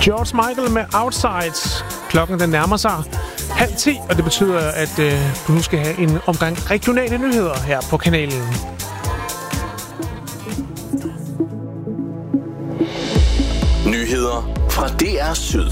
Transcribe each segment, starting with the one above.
George Michael med Outside. Klokken den nærmer sig 9:30, og det betyder, at du nu skal have en omgang regionale nyheder her på kanalen. Nyheder fra DR Syd.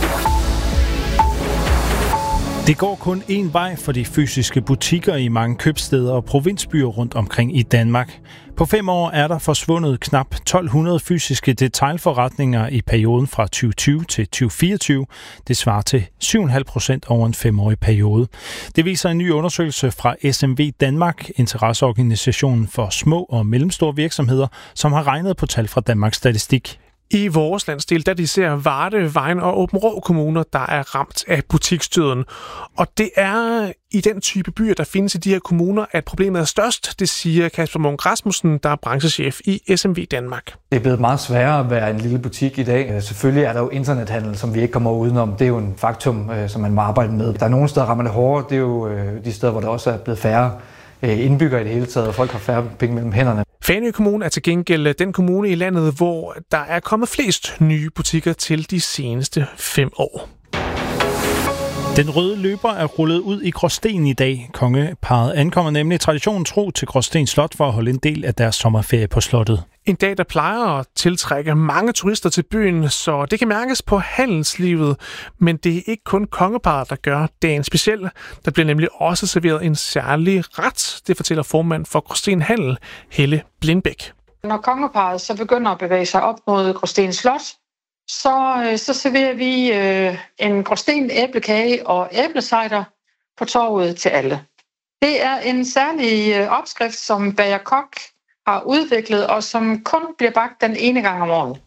Det går kun én vej for de fysiske butikker i mange købstæder og provinsbyer rundt omkring i Danmark. På 5 år er der forsvundet knap 1200 fysiske detailforretninger i perioden fra 2020 til 2024. Det svarer til 7,5% over en 5-årig periode. Det viser en ny undersøgelse fra SMV Danmark, interesseorganisationen for små og mellemstore virksomheder, som har regnet på tal fra Danmarks Statistik. I vores landsdel, der de ser Varde, Vejen og Aabenraa kommuner, der er ramt af butiksdøden. Og det er i den type byer, der findes i de her kommuner, at problemet er størst. Det siger Kasper Munk Rasmussen, der er branchechef i SMV Danmark. Det er blevet meget sværere at være en lille butik i dag. Selvfølgelig er der jo internethandel, som vi ikke kommer udenom. Det er jo en faktum, som man må arbejde med. Der er nogle steder, rammer det hårdere. Det er jo de steder, hvor der også er blevet færre indbyggere i det hele taget, og folk har færre penge mellem hænderne. Fanø Kommune er til gengæld den kommune i landet, hvor der er kommet flest nye butikker til de seneste 5 år. Den røde løber er rullet ud i Gråsten i dag. Kongeparret ankommer nemlig traditionen tro til Gråsten Slot for at holde en del af deres sommerferie på slottet. En dag, der plejer at tiltrække mange turister til byen, så det kan mærkes på handelslivet. Men det er ikke kun kongeparret, der gør dagen speciel. Der bliver nemlig også serveret en særlig ret. Det fortæller formand for Gråsten Handel, Helle Blindbæk. Når kongeparret så begynder at bevæge sig op mod Gråsten Slot, så serverer vi en Gråsten æblekage og æblecider på torvet til alle. Det er en særlig opskrift, som Bager Kok har udviklet, og som kun bliver bagt den ene gang om året.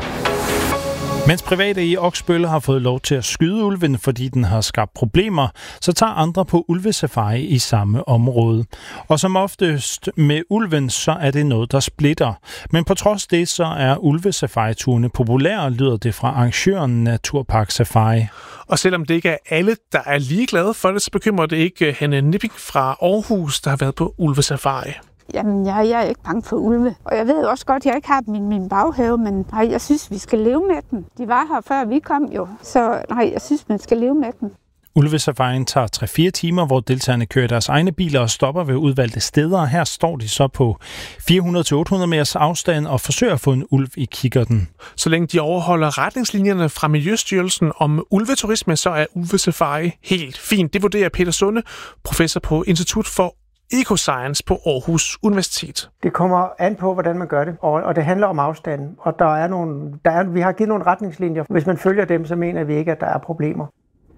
Mens private i Oksbølle har fået lov til at skyde ulven, fordi den har skabt problemer, så tager andre på ulvesafari i samme område. Og som oftest med ulven, så er det noget, der splitter. Men på trods det, så er ulvesafari-turene populære, lyder det fra arrangøren Naturpark Safari. Og selvom det ikke er alle, der er ligeglade for det, så bekymrer det ikke Hanne Nipping fra Aarhus, der har været på ulvesafari. Jamen, jeg er ikke bange for ulve. Og jeg ved også godt, at jeg ikke har dem i min baghave, men nej, jeg synes, vi skal leve med dem. De var her før vi kom jo, så nej, jeg synes, man skal leve med dem. Ulvesafarien tager 3-4 timer, hvor deltagerne kører deres egne biler og stopper ved udvalgte steder. Her står de så på 400-800 meters afstand og forsøger at få en ulv i kikkerten. Så længe de overholder retningslinjerne fra Miljøstyrelsen om ulveturisme, så er ulvesafari helt fint. Det vurderer Peter Sunde, professor på Institut for Ecoscience på Aarhus Universitet. Det kommer an på, hvordan man gør det, og det handler om afstanden. Og vi har givet nogle retningslinjer. Hvis man følger dem, så mener vi ikke, at der er problemer.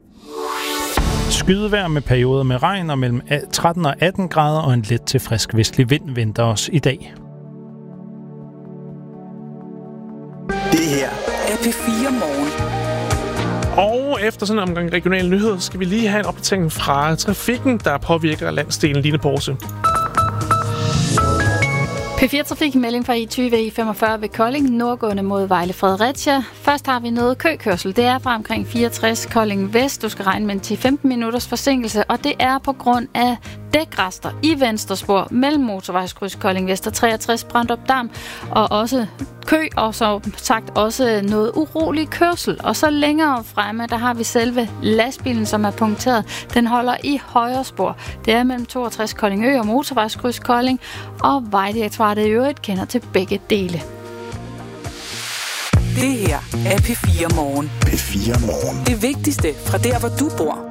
Skydevejr med perioder med regn og mellem 13 og 18 grader og en let til frisk vestlig vind venter os i dag. Det her er P4 Morgen. Og efter sådan en omgang regionale nyheder, skal vi lige have en opdatering fra trafikken, der påvirker landsdelen. Line Porse. P4-trafik, melding fra I20 E45 ved Kolding, nordgående mod Vejle Fredericia. Først har vi noget køkørsel. Det er fra omkring 64 Kolding Vest. Du skal regne med 10-15 minutters forsinkelse, og det er på grund af dækrester i venstre spor mellem motorvejskryds Kolding Vest og 63 Brandrup Dam, og også kø, og så sagt også noget urolig kørsel. Og så længere fremme, der har vi selve lastbilen, som er punkteret. Den holder i højre spor. Det er mellem 62 Koldingø og motorvejskryds Kolding, og Vejdirektoratet i øvrigt kender til begge dele. Det her er P4 Morgen. P4 Morgen. Det vigtigste fra der, hvor du bor.